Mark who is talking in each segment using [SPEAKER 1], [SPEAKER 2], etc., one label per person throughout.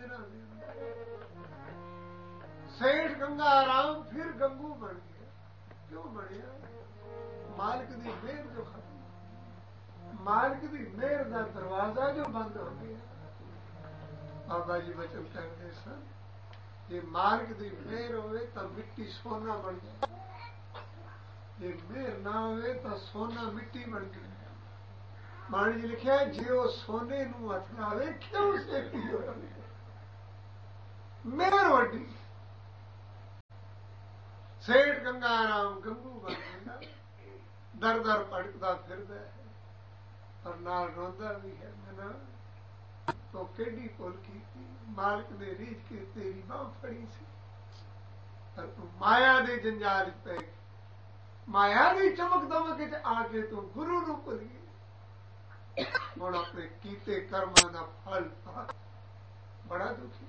[SPEAKER 1] दिनों के सेठ गंगा राम फिर गंगू बन गया। क्यों बढ़िया? मालिक दी मेहर जो खत्म, मालिक दी मेहर का दरवाजा जो बंद हो गया। बाबा जी वचन कहते सन, जे मालिक दी मेहर होवे तो मिट्टी सोना बन जाए, जे मेहर ना होवे तो सोना मिट्टी बन जाए। बाणी जी लिखिया, जे वो सोने नूं हथ लावे क्यों सेठी हो मेहर वड्डी। सेठ गंगा राम गंगू बन गया, दर दर भटकदा फिरदा है पर नाल रोंदा भी है। मना तो केडी भुल कीती, मालिक ने रीझ के तेरी बांह फड़ी सी पर तू माया दे जंजाल च पै गई। माया दी चमक दमक च आके तू गुरु नूं भुल गई। हुण अपने कीते कर्मां दा फल पा। बड़ा दुखी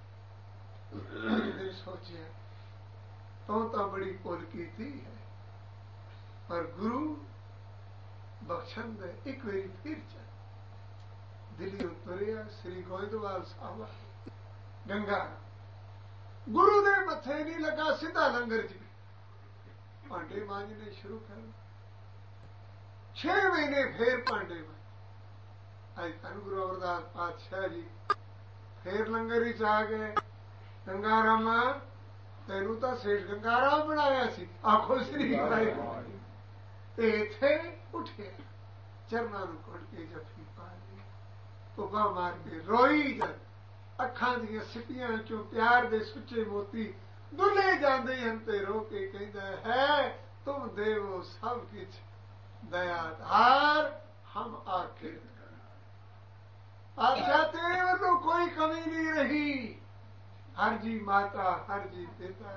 [SPEAKER 1] ने सोचिया, तो बड़ी भुल कीती है पर गुरु बख्शन दे। एक बारी फिर चल दिल्ली तुरिया श्री गोइंदवाल साहब गंगा गुरु दे मथे नहीं लगा, सीधा लंगर च भांडे मांजने शुरू कर। 6 महीने फिर भांडे मांज। अज धन गुरु अमरदास पातशाह जी फिर लंगर ही आ गए। गंगा रामा तेनू तो सेठ गंगा राम बनाया सी, आखो श्री इथे उठे चरना नूं घुट के जफी पा ली, पुब्बा मार के रोई जद अखां दियां सिपियां चों प्यार दे सुच्चे मोती दुले जांदे हन ते रो के कहंदा है, तुम देवो सब किछ दयाधार हम आखिर। अच्छा तेरे वालों कोई कमी नहीं रही। हर जी माता, हर जी पिता,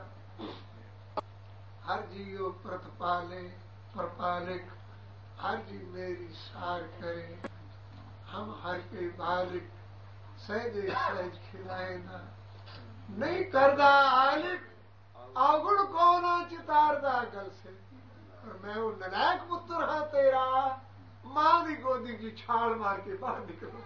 [SPEAKER 1] हर जी ओ प्रतिपाले प्रपालिक, हर जी मेरी सार करे। हम हर के बालिक, सहजे सहज खिलाए ना। नहीं करदा आलिक, अवगुण को ना चितारदा गल से। पर मैं वो नलायक पुत्र हाँ तेरा, मां दी गोदी की छाल मार के बाहर निकलो।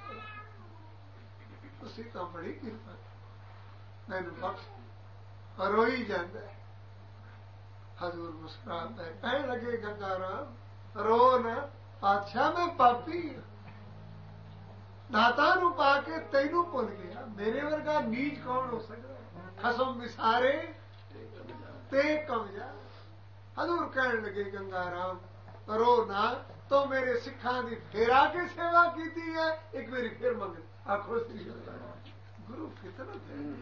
[SPEAKER 1] तुसी तो बड़ी किरपा मैनू बख्श। रोई जाता है। हजूर मुस्कुराता है, कहने लगे गंगा राम रो ना, पातशाह मैं पापी हूं, दाता नू पाके तैनू भुल गया। मेरे वर्गा नीच कौन हो सकता है? खसम विसारे ते कमजा। हजूर कहने लगे गंगा राम रो ना, तो मेरे सिखा दी फिर आके सेवा की है, एक मेरी फिर मंग। आखो गुरु कितना दयालु,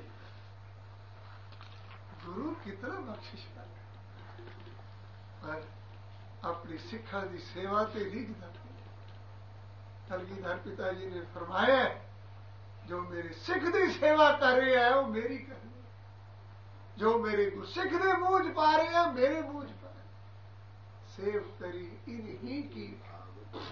[SPEAKER 1] गुरु कितना बख्शिश कर, पर अपनी सिखा की सेवा ते रीझदा। कलगीधर पिताजी ने फरमाया, जो मेरे सिख की सेवा कर रहे हैं वो मेरी कर रहे, जो मेरे सिख के मुंह च पा रहे हैं मेरे मुंह च पा रहे। सेव करी इन्हीं की भाव।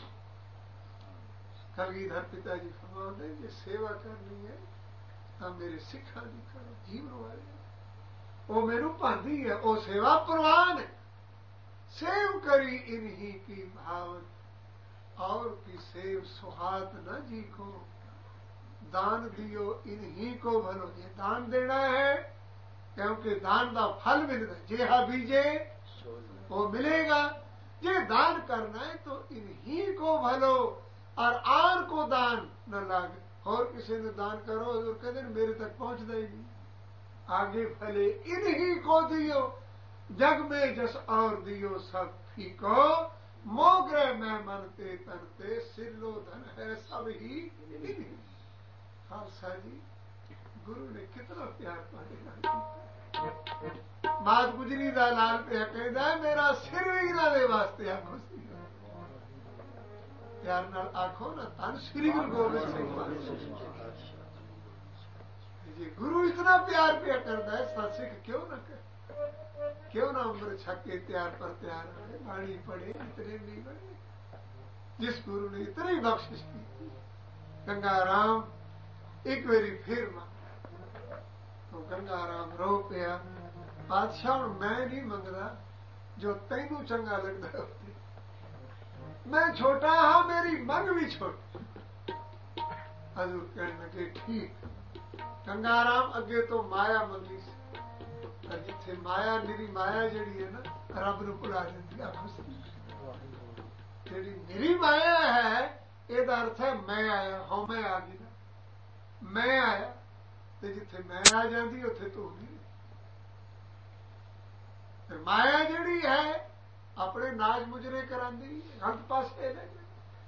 [SPEAKER 1] कलगीधर पिताजी फरमाते जो सेवा करनी है तो मेरे सिखा की करो, जीवन वाले वो मेनू भांदी है, वो सेवा प्रवान है। सेव करी इन्हीं की भावत, और की सेव सुहात न जी को। दान दियो इन्हीं को भलो। ये दान देना है क्योंकि दान का फल मिलता है, जेहा बीजे वो मिलेगा। ये दान करना है तो इन्हीं को भलो, और आन को दान न लागे। और किसी ने दान करो हजूर कहते मेरे तक पहुंचता ही नहीं। आगे फले इन्हीं को दियो, जग में जस और दियो सब फीको। मोगरे में मनते तरते सिरलो धन है सब ही इन्हीं। खालसा जी गुरु ने कितना प्यार पाया। मात गुजरी दा लाल पे कहता है मेरा सिर भी इन्हां दे वास्ते आखो प्यार नाल आखो ना, धन श्री गुरु गोबिंद सिंह जी। गुरु इतना प्यार पिया करता है, सत्सिख क्यों ना करे, क्यों ना अमृत छक के त्यार पर त्यार रहे, बाणी पढ़े इतने नहीं बने। जिस गुरु ने इतनी बख्शिश की। गंगा राम एक बारी फिर मां तो गंगा राम रो पिया, बादशाह मैं नहीं मंगदा, जो तैनू चंगा लगता है मैं छोटा हाँ, मेरी मंग भी छोटी। हजूर कहने लगे ठीक, गंगा राम अगे तो माया मंगी सी, पर जिथे माया निरी माया जिहड़ी है ना रब नूं भुला दिंदी आखो सी। जिहड़ी निरी माया है ਇਹਦਾ अर्थ है मैं आया, हौं मैं आ गई ना, मैं आया ਤੇ ਜਿੱਥੇ ਮੈਂ ਆ ਜਾਂਦੀ ਉੱਥੇ ਤੂੰ ਨਹੀਂ। ਫਿਰ ਮਾਇਆ ਜਿਹੜੀ ਹੈ ਆਪਣੇ ਨਾਜ ਮੁਜਰੇ ਕਰਾਂਦੀ, ਗਲਤ ਪਾਸੇ ਲੈ ਜਾਂਦੀ।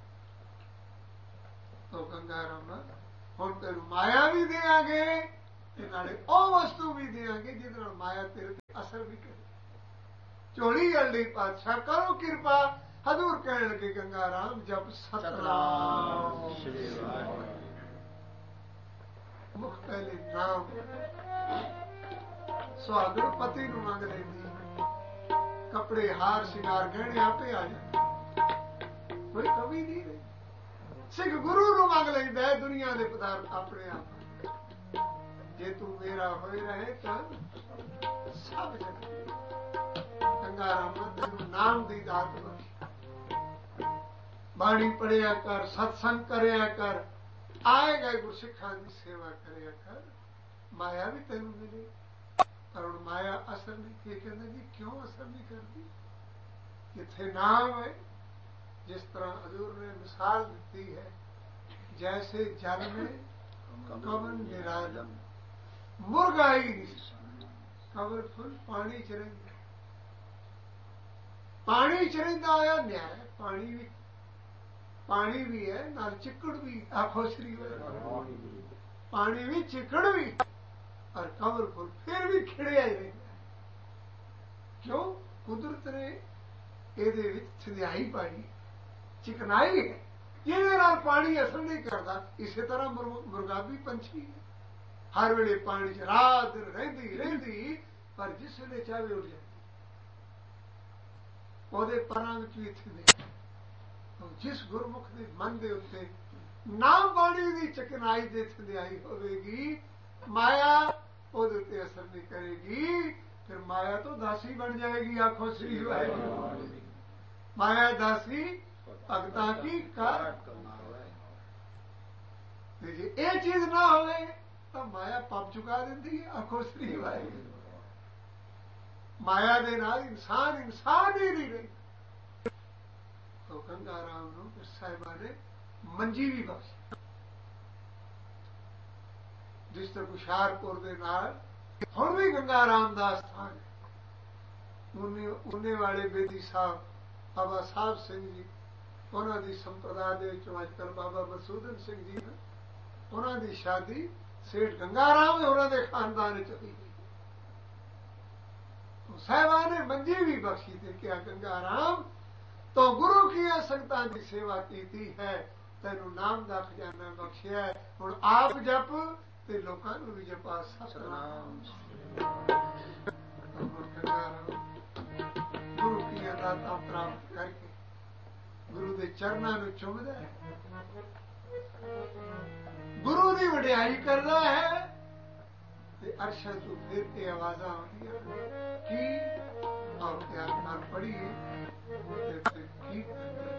[SPEAKER 1] ਤੋ ਗੰਗਾ ਰਾਮਾ ਹੁਣ ਤੈਨੂੰ ਮਾਇਆ ਵੀ ਦੇਾਂਗੇ ਤੇ ਨਾਲੇ ਉਹ ਵਸਤੂ ਵੀ ਦੇਾਂਗੇ ਜਿਹਦੇ ਨਾਲ ਮਾਇਆ ਤੇਰੇ ਤੇ ਅਸਰ ਵੀ ਕਰੇ। ਝੋਲੀ ਗਲਦੀ ਪਾਤਸ਼ਾਹ ਕਰੋ ਕਿਰਪਾ। ਹਜ਼ੂਰ ਕਹਿਣ ਲੱਗੇ ਗੰਗਾ ਰਾਮ ਜਪ ਸਤਨਾਮ ਸ਼੍ਰੀ ਵਾਹਿਗੁਰੂ। ਮੁਖ ਪਹਿਲੇ ਨਾਮ ਸੁਹਾਗਣ ਪਤੀ ਨੂੰ ਮੰਗ ਲੈਂਦੀ, ਕੱਪੜੇ ਹਾਰ ਸ਼ਿੰਗਾਰ ਗਹਿਣੇ ਆਪੇ ਆ ਜਾਂਦੇ, ਕੋਈ ਕਮੀ ਨਹੀਂ ਰਹੀ। ਸਿੱਖ ਗੁਰੂ ਨੂੰ ਮੰਗ ਲੈਂਦਾ ਦੁਨੀਆ ਦੇ ਪਦਾਰਥ ਆਪਣੇ ਆਪ। ਜੇ ਤੂੰ ਮੇਰਾ ਹੋਏ ਰਹੇ ਤਾਂ ਸਭ ਜਗ੍ਹਾ ਗੰਗਾ ਰਾਮ ਤੈਨੂੰ ਨਾਮ ਦੀ ਦਾਤ ਬਖਸ਼ੀ। ਬਾਣੀ ਪੜਿਆ ਕਰ, ਸਤਸੰਗ ਕਰਿਆ ਕਰ, ਆਏ ਗਏ ਗੁਰਸਿੱਖਾਂ ਦੀ ਸੇਵਾ ਕਰਿਆ ਕਰ, ਮਾਇਆ ਵੀ ਤੈਨੂੰ ਮਿਲੇ। ਪਰ ਹੁਣ ਮਾਇਆ ਅਸਰ ਨਹੀਂ ਕੀ ਕਹਿੰਦੇ ਜੀ, ਕਿਉਂ ਅਸਰ ਨਹੀਂ ਕਰਦੀ? ਜਿੱਥੇ ਨਾਮ ਹੈ, ਜਿਸ ਤਰ੍ਹਾਂ ਹਜ਼ੂਰ ਨੇ ਮਿਸਾਲ ਦਿੱਤੀ ਹੈ, ਜੈਸੇ ਜਲ में ਕਮਲ ਨਿਰਾਲਮ, ਮੁਰਗਾ ਹੀ ਨਹੀਂ ਕਮਲ ਫੁੱਲ ਪਾਣੀ ਚ ਰਹਿੰਦਾ, ਪਾਣੀ ਚ ਰਹਿੰਦਾ ਹੋਇਆ ਨਿਆਂ ਹੈ। ਪਾਣੀ ਵੀ ਹੈ ਨਾਲ ਚਿੱਕੜ ਵੀ, ਆਖੋ ਸ੍ਰੀ ਵਾਹਿਗੁਰੂ। ਪਾਣੀ ਵੀ ਚਿੱਕੜ ਵੀ और कमल फुल फिर भी खिड़िया ही रहता। क्यों? कुदरत ने ਇਹਦੇ ਵਿੱਚ ਸਧਿਆਈ ਪਾਈ, ਚਿਕਨਾਈ ਹੈ, ਜਿਹਦੇ ਨਾਲ ਪਾਣੀ ਅਸਰ ਨਹੀਂ ਕਰਦਾ। ਇਸੇ ਤਰ੍ਹਾਂ ਮੁਰਗਾਬੀ ਪੰਛੀ ਹੈ, ਹਰ ਵੇਲੇ ਪਾਣੀ 'ਚ ਰਾਤ ਦਿਨ ਰਹਿੰਦੀ, ਪਰ ਜਿਸ ਵੇਲੇ ਚਾਹੇ ਉੱਡ ਜਾਂਦੀ। ਉਹਦੇ ਪਰਾਂ ਵਿੱਚ ਵੀ ਇੱਥੇ ਦੇ ਜਿਸ ਗੁਰਮੁਖ ਦੇ ਮਨ ਦੇ ਉੱਤੇ ਨਾਮ ਬਾਣੀ ਦੀ ਚਿਕਨਾਈ ਦੇ ਸਧਿਆਈ ਹੋਵੇਗੀ, ਮਾਇਆ ਉਹਦੇ ਉੱਤੇ ਅਸਰ ਨਹੀਂ ਕਰੇਗੀ। फिर माया तो दासी बन जाएगी। आंखों श्री वाहिगुरू। माया दासी भगता की काट। ये चीज ना होवे तो माया पाप चुका देती है। आंखों श्री वाहिगुरू। माया दे नाल इंसान ही नहीं रही। तो गंगा राम नूं साहिबा ने मंजी भी बख्शी। जिस तरह हुशियारपुर दे नाल ਹੁਣ ਵੀ ਗੰਗਾ ਰਾਮ ਦਾ ਸਥਾਨ ਹੈ। ਉਹਨੇ ਵਾਲੇ ਬੇਦੀ ਸਾਹਿਬ ਬਾਬਾ ਸਾਹਿਬ ਸਿੰਘ ਜੀ, ਉਹਨਾਂ ਦੀ ਸੰਪਰਦਾ ਦੇ ਵਿੱਚੋਂ ਅੱਜ ਕੱਲ੍ਹ ਬਾਬਾ ਮਸੂਦਨ ਸਿੰਘ ਜੀ ਨੇ, ਉਹਨਾਂ ਦੀ ਸ਼ਾਦੀ ਸੇਠ ਗੰਗਾ ਰਾਮ ਉਹਨਾਂ ਦੇ ਖਾਨਦਾਨ ਵਿੱਚ ਹੋਈ। ਸਾਹਿਬਾਂ ਨੇ ਮੰਜੀ ਵੀ ਬਖਸ਼ੀ ਤੇ ਕਿਹਾ, ਗੰਗਾ ਰਾਮ ਤੋਂ ਗੁਰੂ ਕੀਆਂ ਸੰਗਤਾਂ ਦੀ ਸੇਵਾ ਕੀਤੀ ਹੈ, ਤੈਨੂੰ ਨਾਮ ਦਾ ਖਜ਼ਾਨਾ ਬਖਸ਼ਿਆ ਹੈ, ਹੁਣ ਆਪ ਜਪ ਤੇ ਲੋਕਾਂ ਨੂੰ ਵੀ ਜਪਾ ਸਤਨਾਮ। ਗੁਰੂ ਕੀ ਦਾਤਾਂ ਪ੍ਰਾਪਤ ਕਰਕੇ ਗੁਰੂ ਦੇ ਚਰਨਾਂ ਨੂੰ ਚੁੰਮਦਾ ਹੈ, ਗੁਰੂ ਦੀ ਵਡਿਆਈ ਕਰਦਾ ਹੈ ਤੇ ਅਰਸ਼ਾਂ ਤੋਂ ਫਿਰ ਕੇ ਆਵਾਜ਼ਾਂ ਆਉਂਦੀਆਂ ਕੀ ਆਪ ਪਿਆਰ ਨਾਲ ਪੜ੍ਹੀਏ ਤੇ ਕੀ